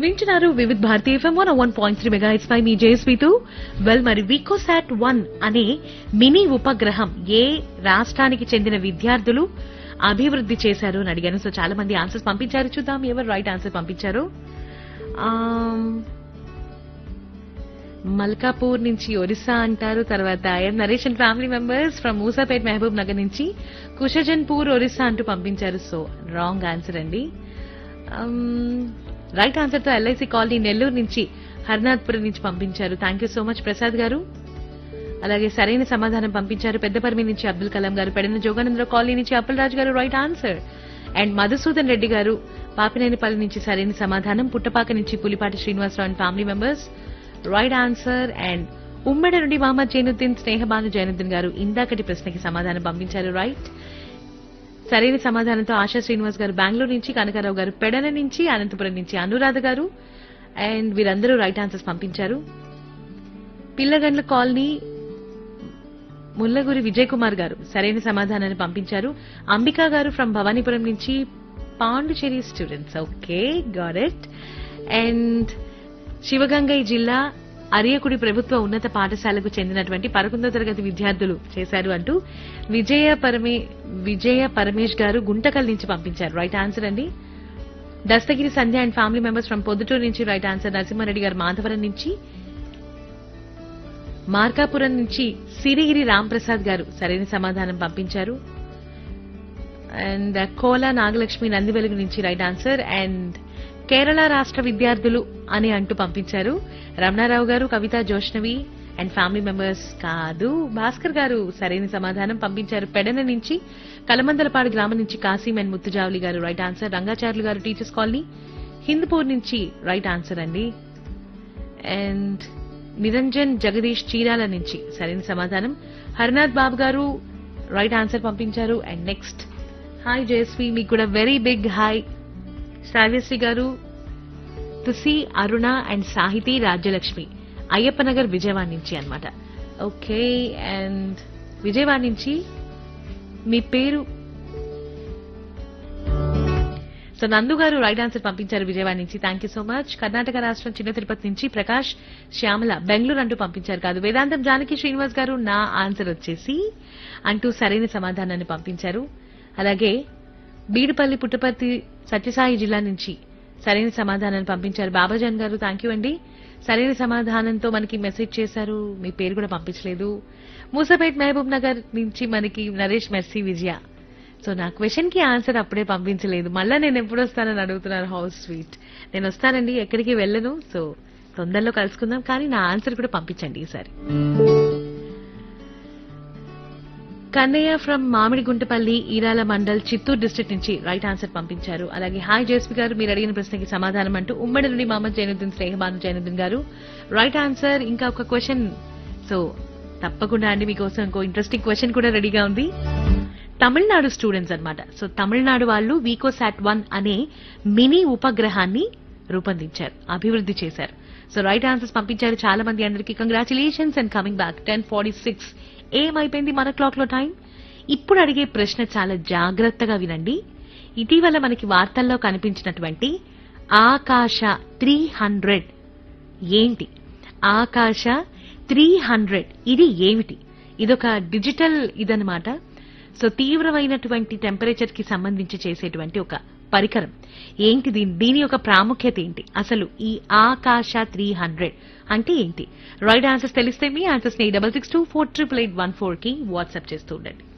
వింటున్నారు Vividh Bharati FM 101.3 megahertz పై మీ జేఎస్వీతో. మరి వికోసాట్ 1 అనే మినీ ఉపగ్రహం ఏ రాష్ట్రానికి చెందిన విద్యార్థులు అభివృద్ధి చేశారు అని అడిగాను. సో చాలా మంది ఆన్సర్స్ పంపించారు. చూద్దాం ఎవరు రైట్ ఆన్సర్ పంపించారు. మల్కాపూర్ నుంచి ఒరిస్సా అంటారు. తర్వాత Naresh and family members from Moosapet Mahabub Nagar నుంచి కుషజన్పూర్ ఒరిస్సా అంటూ పంపించారు. సో రాంగ్ ఆన్సర్ అండి. రైట్ ఆన్సర్ తో ఎల్ఐసి కాలనీ నెల్లూరు నుంచి హర్నాథ్పురం నుంచి పంపించారు. Thank you so much Prasad గారు. అలాగే సరైన సమాధానం పంపించారు పెద్దపర్మి నుంచి అబ్దుల్ కలాం గారు. పెడన జోగానందరావు కాలనీ నుంచి అప్పలరాజు గారు right answer. And Madhusudan Reddy గారు పాపినేనిపల్లి నుంచి సరైన సమాధానం. పుట్టపాక నుంచి Pulipati Srinivasarao and family members right answer. And ఉమ్మడి నుండి మహమ్మద్ జైనుద్దీన్ స్నేహబాను జైనుద్దీన్ గారు ఇందాకటి ప్రశ్నకి సమాధానం పంపించారు రైట్. సరైన సమాధానంతో ఆశా శ్రీనివాస్ గారు బెంగళూరు నుంచి, కనకారావు గారు పెడన నుంచి, అనంతపురం నుంచి అనురాధ గారు అండ్ వీరందరూ రైట్ ఆన్సర్స్ పంపించారు. పిల్లగండ్ల కాలనీ ముల్లగురి విజయ్ కుమార్ గారు సరైన సమాధానాన్ని పంపించారు. అంబికా గారు ఫ్రమ్ భవానీపురం నుంచి Pondicherry students. Okay got it. And Sivagangai జిల్లా అరియకుడి ప్రభుత్వ ఉన్నత పాఠశాలకు చెందినటువంటి 11వ తరగతి విద్యార్థులు చేశారు అంటూ విజయ పరమేష్ గారు గుంటకల్ నుంచి పంపించారు రైట్ ఆన్సర్ అండి. దస్తగిరి సంధ్య and family members from Proddatur నుంచి రైట్ ఆన్సర్. నరసింహారెడ్డి గారు మాధవరం నుంచి, మార్కాపురం నుంచి సిరిగిరి రాంప్రసాద్ గారు సరైన సమాధానం పంపించారు. అండ్ కోలా నాగలక్ష్మి నందివెలుగు నుంచి రైట్ ఆన్సర్. అండ్ కేరళ రాష్ట్ర విద్యార్థులు అని అంటూ పంపించారు రమణారావు గారు, కవిత జోష్నవి అండ్ ఫ్యామిలీ మెంబర్స్. కాదు, భాస్కర్ గారు సరైన సమాధానం పంపించారు పెడన నుంచి, కలమందలపాడు గ్రామం నుంచి కాసిం అండ్ ముత్తుజావలి గారు రైట్ ఆన్సర్. రంగాచార్యులు గారు టీచర్స్ కాలనీ హిందూపూర్ నుంచి రైట్ ఆన్సర్ అండి. అండ్ నిరంజన్ జగదీష్ చీరాల నుంచి సరైన సమాధానం. హరినాథ్ బాబు గారు రైట్ ఆన్సర్ పంపించారు. అండ్ నెక్స్ట్ హాయ్ జయశ్రీ, మీకు కూడా వెరీ బిగ్ హాయ్. శ్రావ్యశ్రీ గారు, తుసి, అరుణ అండ్ సాహితీ రాజ్యలక్ష్మి అయ్యప్పనగర్ విజయవాడ నుంచి అన్నమాట. ఓకే. అండ్ విజయవాడ నుంచి మీ పేరు సో నందు గారు రైట్ ఆన్సర్ పంపించారు విజయవాడ నుంచి. Thank you so much. Karnataka రాష్ట్రం చిన్న తిరుపతి నుంచి ప్రకాష్ శ్యామల బెంగళూరు అంటూ పంపించారు. కాదు, వేదాంతం జానకి శ్రీనివాస్ గారు నా ఆన్సర్ వచ్చేసి అంటూ సరైన సమాధానాన్ని పంపించారు. అలాగే బీడుపల్లి పుట్టపర్తి సత్యసాయి జిల్లా నుంచి సరైన సమాధానాన్ని పంపించారు బాబాజాన్ గారు. థ్యాంక్ యూ అండి. సరైన సమాధానంతో మనకి మెసేజ్ చేశారు, మీ పేరు కూడా పంపించలేదు. మూసాపేట్ మహబూబ్ నగర్ నుంచి మనకి నరేష్ మెర్సీ విజయ. సో నా క్వశ్చన్ కి ఆన్సర్ అప్పుడే పంపించలేదు. మళ్ళా నేను ఎప్పుడు వస్తానని అడుగుతున్నారు. House sweet. నేను వస్తానండి, ఎక్కడికి వెళ్ళను. సో తొందరలో కలుసుకుందాం, కానీ నా ఆన్సర్ కూడా పంపించండి ఈసారి. కన్నయ్య ఫ్రమ్ మామిడిగుంటపల్లి ఈరాల మండల్ చిత్తూరు డిస్ట్రిక్ట్ నుంచి రైట్ ఆన్సర్ పంపించారు. అలాగే హాయ్ జేస్పీ గారు, మీరు అడిగిన ప్రశ్నకి సమాధానం అంటూ ఉమ్మడి నుండి మహమ్మద్ జైనుద్దీన్ స్నేహబాను జైనుద్దీన్ గారు రైట్ ఆన్సర్. ఇంకా ఒక క్వశ్చన్, సో తప్పకుండా అండి మీకోసం ఇంకో ఇంట్రెస్టింగ్ క్వశ్చన్ కూడా రెడీగా ఉంది. తమిళనాడు స్టూడెంట్స్ అన్నమాట. సో తమిళనాడు వాళ్ళు వికోసాట్ 1 అనే మినీ ఉపగ్రహాన్ని రూపొందించారు, అభివృద్ధి చేశారు. సో రైట్ ఆన్సర్స్ పంపించారు చాలా మంది. అందరికీ కంగ్రాచులేషన్స్ అండ్ కమింగ్ బ్యాక్. 10:46 ఏమైపోయింది మన క్లాక్ లో టైం. ఇప్పుడు అడిగే ప్రశ్న చాలా జాగ్రత్తగా వినండి. ఇటీవల మనకి వార్తల్లో కనిపించినటువంటి ఆకాశ 300 ఏంటి? ఆకాశ 300 ఇది ఏమిటి? ఇదొక డిజిటల్ ఇదనమాట. సో తీవ్రమైనటువంటి టెంపరేచర్ కి సంబంధించి చేసేటువంటి ఒక పరికరం. ఏంటి దీని యొక్క ప్రాముఖ్యత ఏంటి? అసలు ఈ ఆకాశ 300 అంటే ఏంటి? రైట్ ఆన్సర్స్ తెలిస్తే మీ ఆన్సర్స్ ని 66248814 కి వాట్సాప్ చేస్తూ ఉండండి.